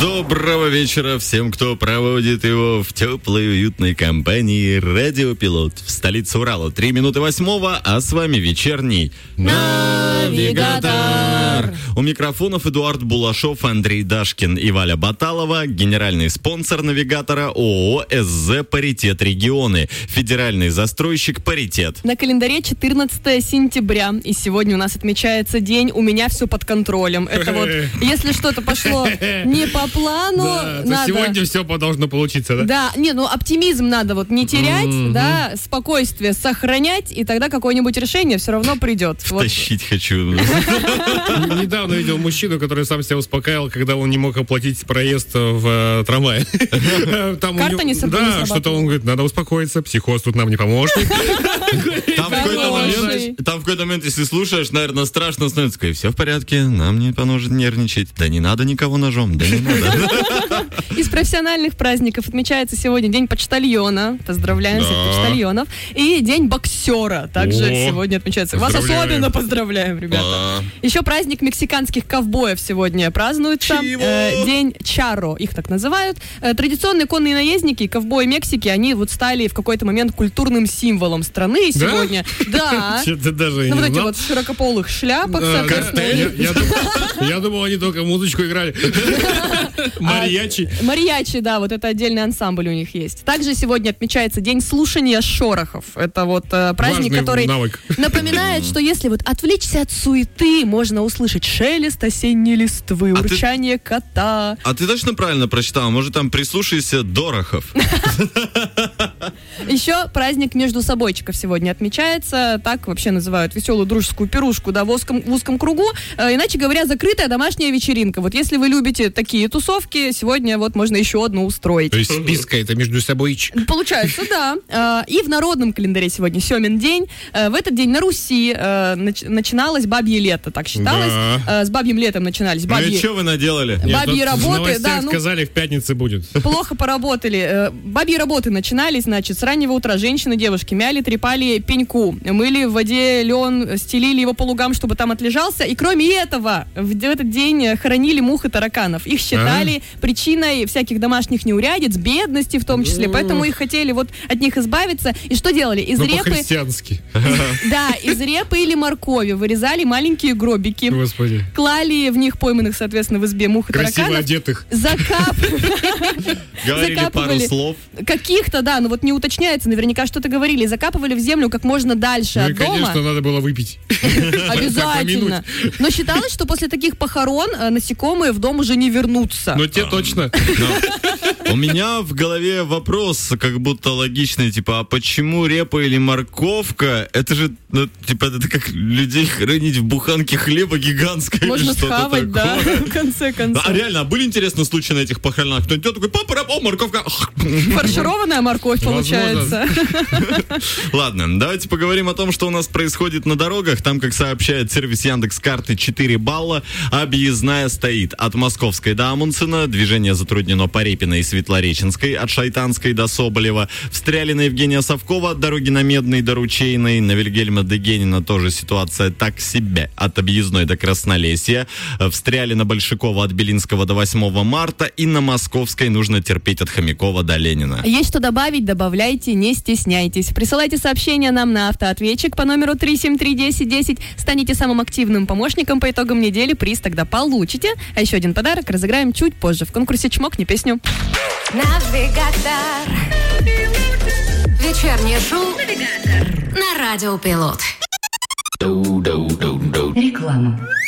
Доброго вечера всем, кто проводит его в теплой, уютной компании «Радиопилот». В столице Урала 3 минуты 8, а с вами вечерний навигатор. У микрофонов Эдуард Булашов, Андрей Дашкин и Валя Баталова. Генеральный спонсор навигатора ООО «СЗ Паритет Регионы». Федеральный застройщик «Паритет». На календаре 14 сентября. И сегодня у нас отмечается день «У меня все под контролем». Это вот, если что-то пошло не по плану, да, надо... сегодня все должно получиться, да? Да, не, ну оптимизм надо вот не терять, да, спокойствие сохранять, и тогда какое-нибудь решение все равно придет. Втащить хочу. Недавно видел мужчину, который сам себя успокаивал, когда он не мог оплатить проезд в трамвае. Карта не сработала. Да, что-то он говорит, надо успокоиться, психоз тут нам не поможет. Там в какой-то момент, если слушаешь, наверное, страшно становится. Все в порядке, нам не поможет нервничать. Да не надо никого ножом, да не надо. Из профессиональных праздников отмечается сегодня День почтальона. Поздравляем всех почтальонов. И День боксера также сегодня отмечается. Вас особенно поздравляем, ребята. Еще праздник мексиканских ковбоев сегодня празднуется. День Чарро, их так называют. Традиционные конные наездники, ковбои Мексики, они вот стали в какой-то момент культурным символом страны. И сегодня, да. Ну вот эти вот в широкополых шляпах, соответственно. Я думал, они только музычку играли. Мариачи. Мариачи, да, вот это отдельный ансамбль у них есть. Также сегодня отмечается День слушания шорохов. Это вот праздник, который напоминает, что если вот отвлечься от суеты, можно услышать шелест осенней листвы, урчание кота. А ты точно правильно прочитала? Может, там прислушайся Дорохов? Еще праздник междусобойчиков сегодня отмечается. Так вообще называют веселую дружескую пирушку, да, в узком кругу. Иначе говоря, закрытая домашняя вечеринка. Вот если вы любите такие тусовки, сегодня вот можно еще одну устроить. То есть списка это междусобойчик. Получается, да. И в народном календаре сегодня Семин день. В этот день на Руси начиналось бабье лето, так считалось. С бабьим летом начинались бабьи... Ну и что вы наделали? Бабьи работы. Да, сказали, в пятницу будет. Плохо поработали. Бабьи работы начинались, значит, с раннего утра женщины, девушки мяли, трепали пеньку, мыли в воде лен, стелили его по лугам, чтобы там отлежался. И кроме этого, в этот день хоронили мух и тараканов. Их считали причиной всяких домашних неурядиц, бедности в том числе. Поэтому их хотели вот от них избавиться. И что делали? Из репы... по-христиански. Да, из репы или моркови вырезали маленькие гробики. Господи. Клали в них пойманных, соответственно, в избе мух и тараканов. Красиво одетых. Говорили пару слов. Каких-то, да, но вот не уточняется, наверняка что-то говорили. Закапывали в землю как можно дальше от дома. Конечно, надо было выпить. Обязательно. Но считалось, что после таких похорон насекомые в дом уже не вернутся. Ну, те точно. У меня в голове вопрос, как будто логичный, типа, а почему репа или морковка? Это же, ну, типа, это как людей хранить в буханке хлеба гигантской. Можно схавать, да, в конце концов. А реально, были интересные случаи на этих похоронах? Кто-нибудь такой, папа, морковка. Фаршированная морковь получается. Ладно, давайте поговорим о том, что у нас происходит на дорогах. Там, как сообщает сервис Яндекс.Карты, 4 балла. Объездная стоит от Московской до Амундсена. Движение затруднено по Репиной и Светлореченской, от Шайтанской до Соболева. Встряли на Евгения Совкова от дороги на Медной до Ручейной. На Вильгельма Дегенина тоже ситуация так себе. От Объездной до Краснолесья. Встряли на Большакова от Белинского до 8 марта. И на Московской нужно терпеть от Хомякова до Ленина. Есть что добавить? Добавляйте, не стесняйтесь. Присылайте сообщения нам на автоответчик по номеру 373-1010. Станете самым активным помощником по итогам недели. Приз тогда получите. А еще один подарок разыграем чуть позже в конкурсе «Чмокни песню». Навигатор. Вечернее шоу на Радиопилот. Реклама.